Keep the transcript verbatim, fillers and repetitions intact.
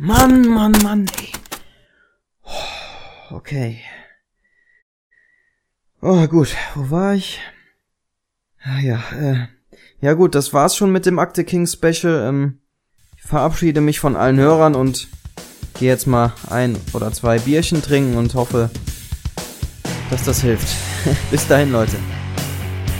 Mann, Mann, Mann, ey. Okay. Oh, gut. Wo war ich? Ah, ja, äh. Ja gut, das war's schon mit dem Akte King Special. Ähm, ich verabschiede mich von allen Hörern und gehe jetzt mal ein oder zwei Bierchen trinken und hoffe, dass das hilft. Bis dahin, Leute.